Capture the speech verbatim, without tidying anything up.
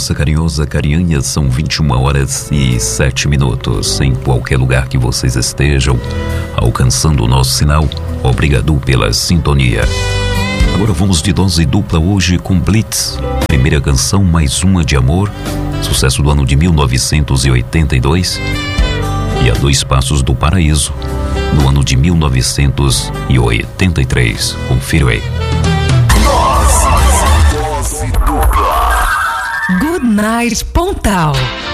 nossa carinhosa carinhanha, são vinte e uma horas e sete minutos. Em qualquer lugar que vocês estejam alcançando o nosso sinal, obrigado pela sintonia. Agora vamos de dose dupla hoje com Blitz. Primeira canção, Mais Uma de Amor, sucesso do ano de mil novecentos e oitenta e dois. E A Dois Passos do Paraíso, no ano de mil novecentos e oitenta e três. Confira aí. Good Night Pontal.